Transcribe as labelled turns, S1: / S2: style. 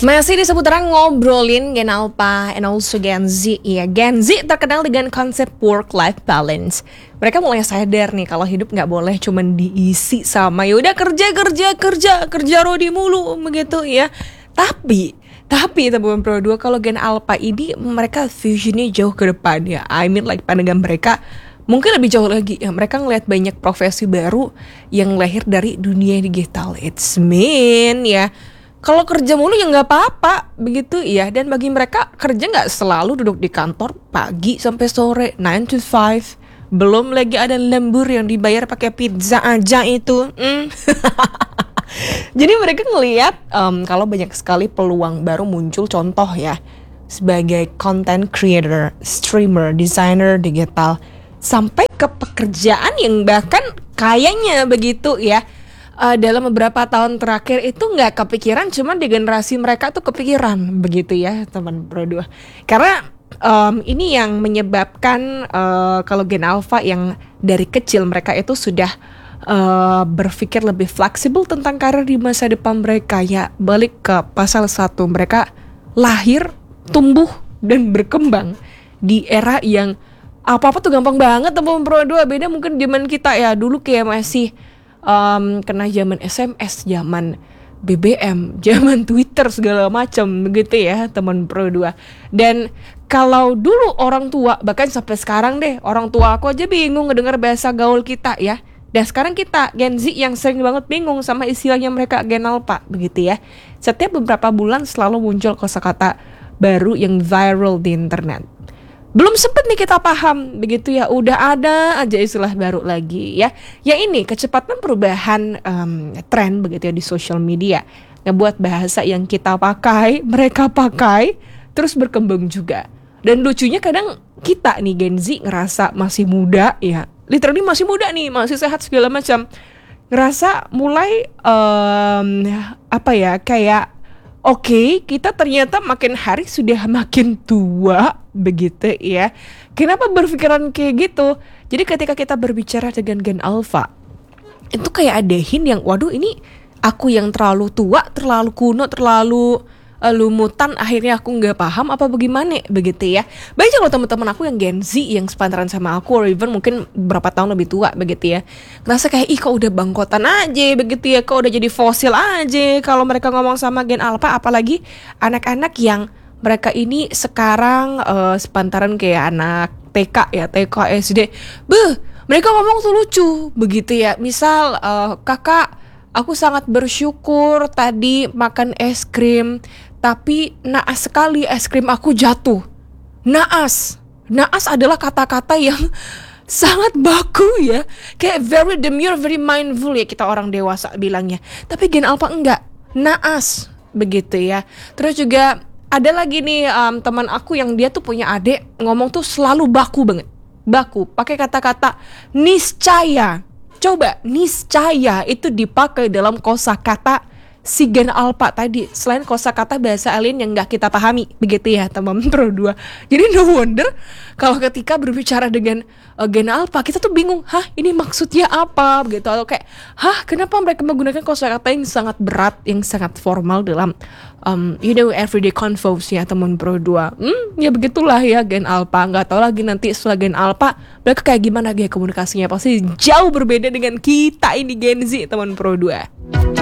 S1: Masih di seputaran ngobrolin Gen Alpha and also Gen Z. Ya, Gen Z terkenal dengan konsep work-life balance. Mereka mulai sadar nih kalau hidup nggak boleh cuman diisi sama yaudah kerja rodi mulu begitu ya. Tapi teman-teman Pro 2, kalau Gen Alpha ini mereka visionnya jauh ke depan ya. I mean like pandangan mereka mungkin lebih jauh lagi ya. Mereka ngelihat banyak profesi baru yang lahir dari dunia digital. It's mean ya. Kalau kerja mulu ya nggak apa-apa begitu ya. Dan bagi mereka kerja nggak selalu duduk di kantor pagi sampai sore 9 to 5. Belum lagi ada lembur yang dibayar pakai pizza aja itu. Jadi mereka ngelihat kalau banyak sekali peluang baru muncul, contoh ya sebagai content creator, streamer, designer digital, sampai ke pekerjaan yang bahkan kayaknya begitu ya. Dalam beberapa tahun terakhir itu nggak kepikiran, cuman di generasi mereka tuh kepikiran begitu ya teman Pro 2. Karena ini yang menyebabkan kalau Gen Alpha yang dari kecil mereka itu sudah berpikir lebih fleksibel tentang karir di masa depan mereka ya. Balik ke pasal 1, mereka lahir, tumbuh dan berkembang di era yang apa-apa tuh gampang banget teman Pro 2. Beda mungkin zaman kita ya, dulu kayak masih kena zaman SMS, zaman BBM, zaman Twitter segala macam begitu ya teman Pro 2. Dan kalau dulu orang tua, bahkan sampai sekarang deh, orang tua aku aja bingung ngedengar bahasa gaul kita ya. Dan sekarang kita Gen Z yang sering banget bingung sama istilahnya mereka Gen Alpha begitu ya. Setiap beberapa bulan selalu muncul kosakata baru yang viral di internet. Belum sempet nih kita paham begitu ya, udah ada aja istilah baru lagi ya. Ya ini kecepatan perubahan tren begitu ya di social media ngebuat bahasa yang kita pakai, mereka pakai, terus berkembang juga. Dan lucunya kadang kita nih Gen Z ngerasa masih muda ya, literally masih muda nih, masih sehat segala macam, ngerasa mulai kayak oke, kita ternyata makin hari sudah makin tua begitu ya. Kenapa berpikiran kayak gitu? Jadi ketika kita berbicara dengan Gen Alpha, itu kayak ada hint yang waduh ini aku yang terlalu tua, terlalu kuno, terlalu lumutan, akhirnya aku nggak paham apa bagaimana begitu ya. Banyak loh teman-teman aku yang Gen Z yang sepantaran sama aku, or even mungkin berapa tahun lebih tua begitu ya, ngerasa kayak ih kok udah bangkotan aja begitu ya, kok udah jadi fosil aja kalau mereka ngomong sama Gen Alpha. Apalagi anak-anak yang mereka ini sekarang sepantaran kayak anak TK ya, TK SD, mereka ngomong tuh lucu begitu ya. Misal kakak, aku sangat bersyukur tadi makan es krim, tapi naas sekali es krim aku jatuh. Naas adalah kata-kata yang sangat baku ya, kayak very demure, very mindful ya kita orang dewasa bilangnya. Tapi Gen Alpha enggak, naas begitu ya. Terus juga ada lagi nih teman aku yang dia tuh punya adik, ngomong tuh selalu baku banget, baku, pakai kata-kata niscaya. Coba, niscaya itu dipakai dalam kosakata si Gen Alpha tadi, selain kosakata bahasa alien yang nggak kita pahami begitu ya teman Pro 2. Jadi no wonder kalau ketika berbicara dengan Gen Alpha kita tuh bingung, ini maksudnya apa begitu, atau kayak kenapa mereka menggunakan kosakata yang sangat berat, yang sangat formal dalam everyday convos ya teman Pro 2. Ya begitulah ya Gen Alpha. Nggak tahu lagi nanti setelah Gen Alpha mereka kayak gimana gaya komunikasinya, pasti jauh berbeda dengan kita ini Gen Z teman Pro 2.